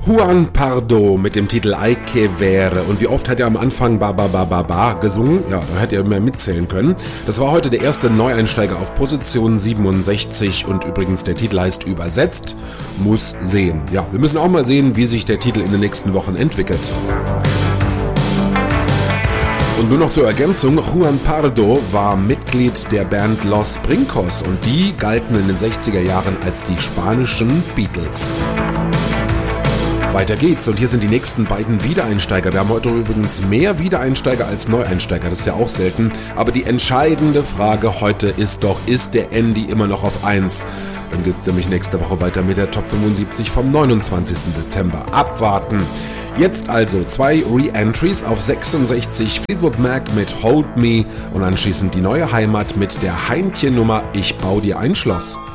Juan Pardo mit dem Titel Ay que ver. Und wie oft hat er am Anfang Ba Ba Ba Ba Ba gesungen? Ja, da hätte er mehr mitzählen können. Das war heute der erste Neueinsteiger auf Position 67 und übrigens der Titel heißt übersetzt, muss sehen. Ja, wir müssen auch mal sehen, wie sich der Titel in den nächsten Wochen entwickelt. Und nur noch zur Ergänzung, Juan Pardo war Mitglied der Band Los Brincos und die galten in den 60er Jahren als die spanischen Beatles. Weiter geht's und hier sind die nächsten beiden Wiedereinsteiger. Wir haben heute übrigens mehr Wiedereinsteiger als Neueinsteiger, das ist ja auch selten. Aber die entscheidende Frage heute ist doch, ist der Andy immer noch auf 1? Dann geht's nämlich nächste Woche weiter mit der Top 75 vom 29. September. Abwarten. Jetzt also 2 Re-Entries auf 66, Fleetwood Mac mit Hold Me und anschließend die neue Heimat mit der Heintje-Nummer Ich bau dir ein Schloss.